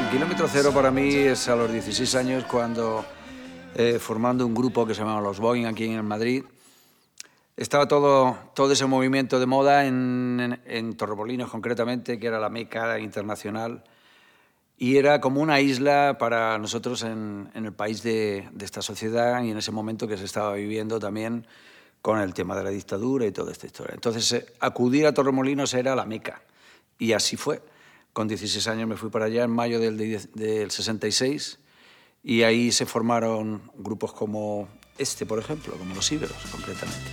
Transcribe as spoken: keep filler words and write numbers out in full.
Kilómetro cero para mí es a los dieciséis años cuando, eh, formando un grupo que se llamaba Los Boing aquí en Madrid, estaba todo, todo ese movimiento de moda en, en, en Torremolinos concretamente, que era la meca internacional, y era como una isla para nosotros en, en el país de, de esta sociedad y en ese momento que se estaba viviendo también con el tema de la dictadura y toda esta historia. Entonces, eh, acudir a Torremolinos era la meca, y así fue. Con dieciséis años me fui para allá en mayo del, del sesenta y seis y ahí se formaron grupos como este, por ejemplo, como Los Íberos, concretamente.